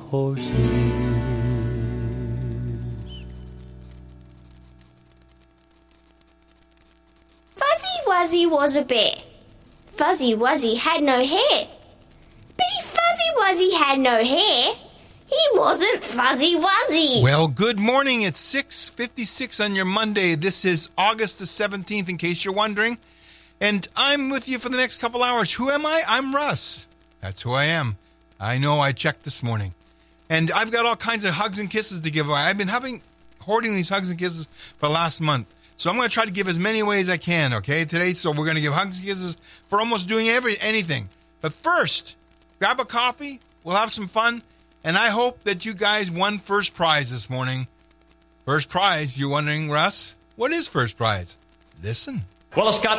horses. Fuzzy Wuzzy was a bear. Fuzzy Wuzzy had no hair. But if Fuzzy Wuzzy had no hair, he wasn't Fuzzy Wuzzy. Well, good morning. It's 6:56 on your Monday. This is August the 17th, in case you're wondering. And I'm with you for the next couple hours. Who am I? I'm Russ. That's who I am. I know, I checked this morning. And I've got all kinds of hugs and kisses to give away. I've been hoarding these hugs and kisses for the last month. So I'm going to try to give as many away as I can, okay, today. So we're going to give hugs and kisses for almost doing anything. But first, grab a coffee. We'll have some fun. And I hope that you guys won first prize this morning. First prize, you're wondering, Russ, what is first prize? Listen. Well, Scott,